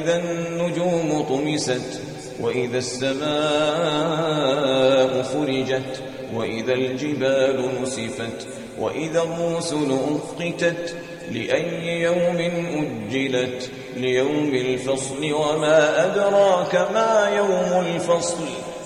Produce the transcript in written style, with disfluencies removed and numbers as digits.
إذا النجوم طمست وإذا السماء فرجت وإذا الجبال نسفت وإذا الرسل أقتت لأي يوم أجلت ليوم الفصل وما أدراك ما يوم الفصل